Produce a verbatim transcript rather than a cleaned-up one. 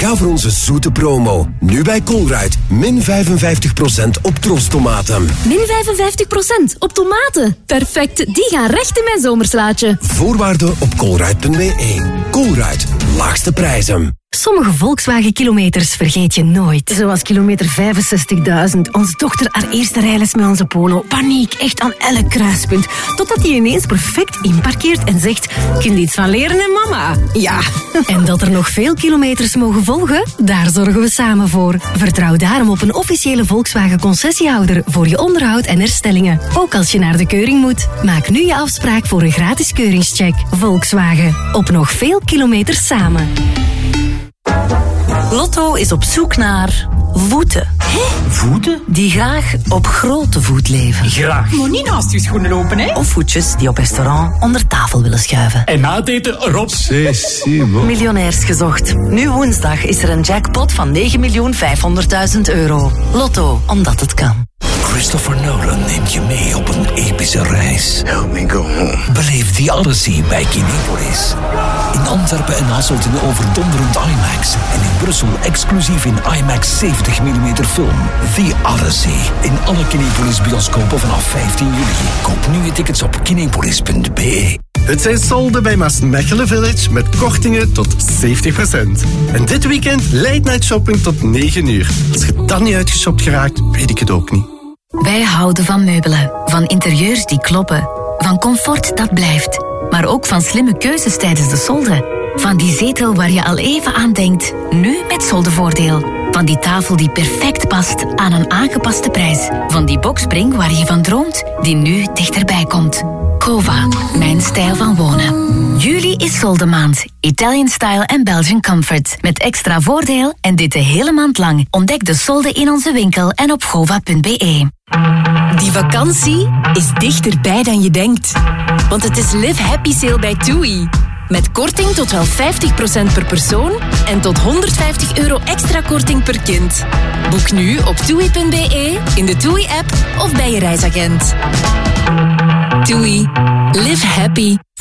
Ga voor onze zoete promo. Nu bij Colruyt. Min vijfenvijftig procent op trostomaten. Min vijfenvijftig procent op tomaten. Perfect, die gaan recht in mijn zomerslaatje. Voorwaarden op colruyt punt b e. Colruyt, laagste prijzen. Sommige Volkswagen-kilometers vergeet je nooit. Zoals kilometer vijfenzestigduizend. Onze dochter haar eerste rijles met onze Polo. Paniek, echt aan elk kruispunt. Totdat hij ineens perfect inparkeert en zegt... Kun je iets van leren, hè, mama? Ja. En dat er nog veel kilometers mogen volgen? Daar zorgen we samen voor. Vertrouw daarom op een officiële Volkswagen-concessiehouder... voor je onderhoud en herstellingen. Ook als je naar de keuring moet. Maak nu je afspraak voor een gratis keuringscheck. Volkswagen. Op nog veel kilometers samen. Lotto is op zoek naar voeten. Hé? Voeten? Die graag op grote voet leven. Graag. Maar niet naast je schoenen lopen, hè? Of voetjes die op restaurant onder tafel willen schuiven. En na het eten erop. Miljonairs gezocht. Nu woensdag is er een jackpot van negen miljoen vijfhonderdduizend euro. Lotto, omdat het kan. Christopher Nolan neemt je mee op een epische reis. Help me go home. Beleef The Odyssey bij Kinepolis. In Antwerpen en Hasselt in overdonderend IMAX. En in Brussel exclusief in IMAX zeventig millimeter film. The Odyssey. In alle Kinepolis bioscopen vanaf vijftien juli. Koop nu je tickets op kinepolis punt b e. Het zijn solden bij Maasmechelen Village met kortingen tot zeventig procent. En dit weekend late night shopping tot negen uur. Als je dan niet uitgeshopt geraakt, weet ik het ook niet. Wij houden van meubelen, van interieurs die kloppen, van comfort dat blijft, maar ook van slimme keuzes tijdens de solden. Van die zetel waar je al even aan denkt, nu met soldevoordeel. Van die tafel die perfect past aan een aangepaste prijs. Van die boxspring waar je van droomt, die nu dichterbij komt. Cova, mijn stijl van wonen. Juli is soldemaand. Italian Style en Belgian Comfort. Met extra voordeel en dit de hele maand lang. Ontdek de solden in onze winkel en op gova punt b e. Die vakantie is dichterbij dan je denkt. Want het is Live Happy Sale bij TUI. Met korting tot wel vijftig procent per persoon en tot honderdvijftig euro extra korting per kind. Boek nu op toei punt b e, in de TUI-app of bij je reisagent. TUI. Live happy.